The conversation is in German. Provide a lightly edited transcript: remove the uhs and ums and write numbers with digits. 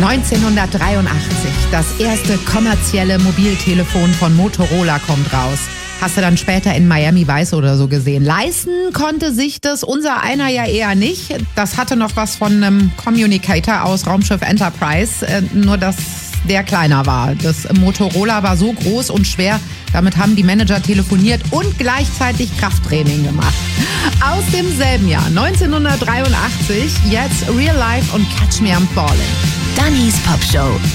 1983, das erste kommerzielle Mobiltelefon von Motorola kommt raus. Hast du dann später in Miami Vice oder so gesehen. Leisten konnte sich das unser einer ja eher nicht. Das hatte noch was von einem Communicator aus Raumschiff Enterprise, nur dass der kleiner war. Das Motorola war so groß und schwer, damit haben die Manager telefoniert und gleichzeitig Krafttraining gemacht. Aus demselben Jahr, 1983, jetzt Real Life und Catch Me I'm Falling. Dannys Pop Show.